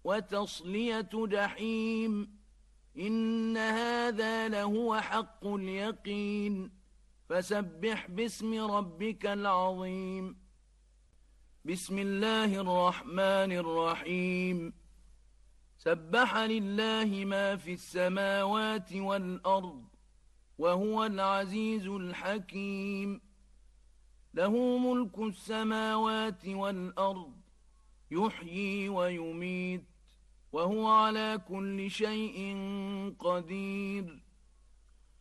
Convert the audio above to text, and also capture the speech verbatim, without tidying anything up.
وتصلية جحيم إن هذا لهو حق اليقين فسبح باسم ربك العظيم بسم الله الرحمن الرحيم سبح لله ما في السماوات والأرض وهو العزيز الحكيم له ملك السماوات والأرض يحيي ويميت وهو على كل شيء قدير